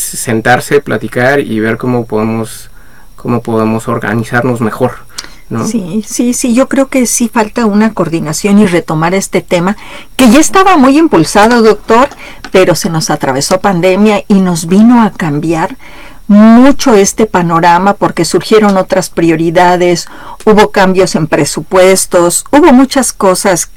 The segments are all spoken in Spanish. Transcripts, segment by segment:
sentarse, platicar y ver cómo podemos organizarnos mejor, ¿no? Sí, yo creo que sí falta una coordinación y retomar este tema que ya estaba muy impulsado, doctor, pero se nos atravesó pandemia y nos vino a cambiar mucho este panorama porque surgieron otras prioridades, hubo cambios en presupuestos, hubieron muchas cosas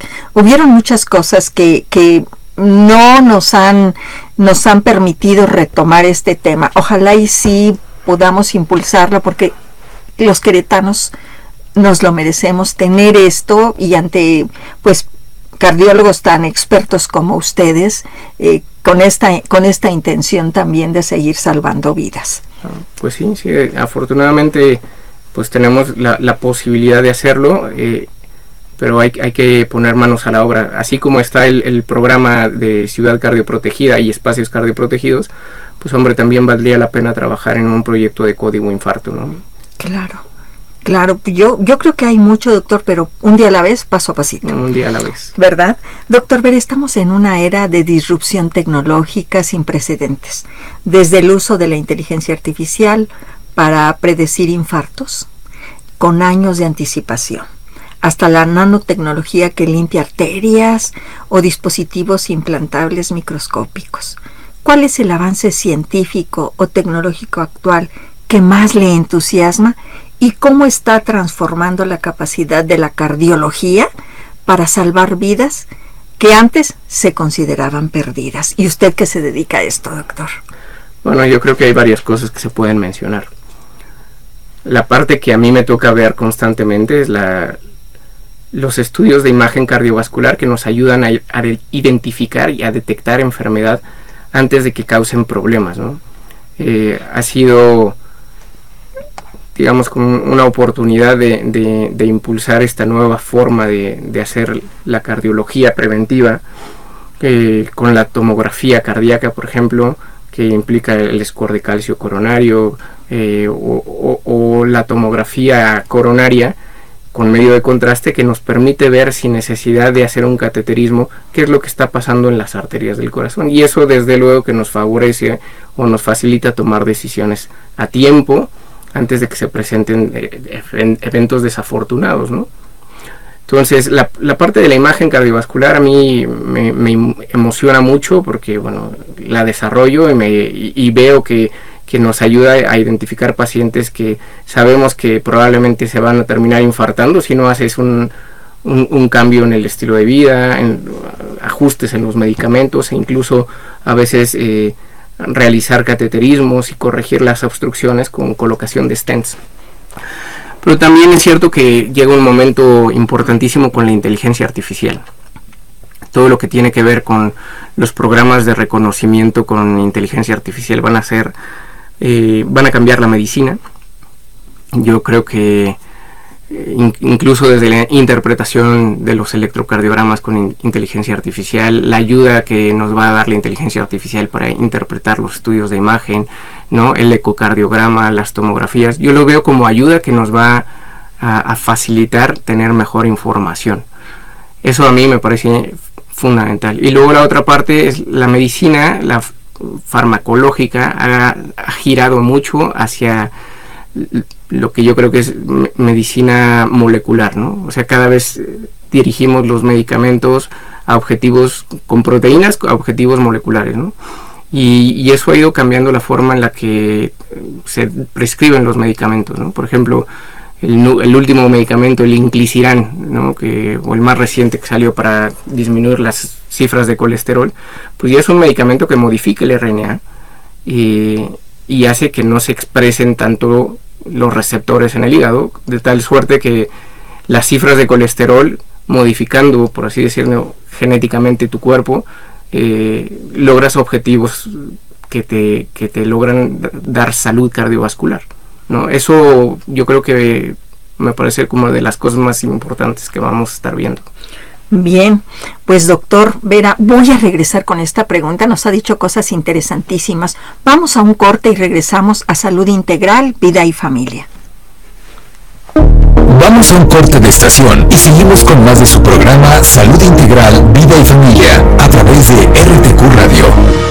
que no nos han permitido retomar este tema. Ojalá y sí podamos impulsarlo porque los queretanos nos lo merecemos tener esto y ante pues cardiólogos tan expertos como ustedes con esta intención también de seguir salvando vidas. Pues sí, afortunadamente pues tenemos la posibilidad de hacerlo, pero hay que poner manos a la obra. Así como está el programa de Ciudad Cardioprotegida y espacios cardioprotegidos, pues hombre, también valdría la pena trabajar en un proyecto de código infarto, ¿no? Claro, yo creo que hay mucho, doctor, pero un día a la vez, paso a pasito. Un día a la vez. ¿Verdad? Doctor, estamos en una era de disrupción tecnológica sin precedentes, desde el uso de la inteligencia artificial para predecir infartos, con años de anticipación, hasta la nanotecnología que limpia arterias o dispositivos implantables microscópicos. ¿Cuál es el avance científico o tecnológico actual que más le entusiasma y cómo está transformando la capacidad de la cardiología para salvar vidas que antes se consideraban perdidas? ¿Y usted qué se dedica a esto, doctor? Bueno, yo creo que hay varias cosas que se pueden mencionar. La parte que a mí me toca ver constantemente es los estudios de imagen cardiovascular que nos ayudan a identificar y a detectar enfermedad antes de que causen problemas, ¿no? Ha sido, digamos, como una oportunidad de impulsar esta nueva forma de hacer la cardiología preventiva, con la tomografía cardíaca, por ejemplo, que implica el score de calcio coronario, o la tomografía coronaria con medio de contraste, que nos permite ver sin necesidad de hacer un cateterismo qué es lo que está pasando en las arterias del corazón, y eso desde luego que nos favorece o nos facilita tomar decisiones a tiempo antes de que se presenten eventos desafortunados, ¿no? Entonces la parte de la imagen cardiovascular a mí me emociona mucho porque, bueno, la desarrollo y veo que nos ayuda a identificar pacientes que sabemos que probablemente se van a terminar infartando si no haces un cambio en el estilo de vida, en ajustes en los medicamentos, e incluso a veces realizar cateterismos y corregir las obstrucciones con colocación de stents. Pero también es cierto que llega un momento importantísimo con la inteligencia artificial. Todo lo que tiene que ver con los programas de reconocimiento con inteligencia artificial van a cambiar la medicina. Yo creo que incluso desde la interpretación de los electrocardiogramas con inteligencia artificial, la ayuda que nos va a dar la inteligencia artificial para interpretar los estudios de imagen, ¿no? El ecocardiograma, las tomografías, yo lo veo como ayuda que nos va a facilitar tener mejor información. Eso a mí me parece fundamental. Y luego la otra parte es la medicina, la farmacológica ha girado mucho hacia lo que yo creo que es medicina molecular, ¿no? O sea, cada vez dirigimos los medicamentos a objetivos con proteínas, a objetivos moleculares, ¿no? Y eso ha ido cambiando la forma en la que se prescriben los medicamentos, ¿no? Por ejemplo, el último medicamento, el inclisiran, ¿no? O el más reciente que salió para disminuir las cifras de colesterol, pues ya es un medicamento que modifica el RNA y hace que no se expresen tanto los receptores en el hígado, de tal suerte que las cifras de colesterol, modificando, por así decirlo, genéticamente tu cuerpo, logras objetivos que te logran dar salud cardiovascular, ¿no? Eso yo creo que me parece como de las cosas más importantes que vamos a estar viendo. Bien, pues doctor Vera, voy a regresar con esta pregunta, nos ha dicho cosas interesantísimas. Vamos a un corte y regresamos a Salud Integral, Vida y Familia. Vamos a un corte de estación y seguimos con más de su programa Salud Integral, Vida y Familia a través de RTQ Radio.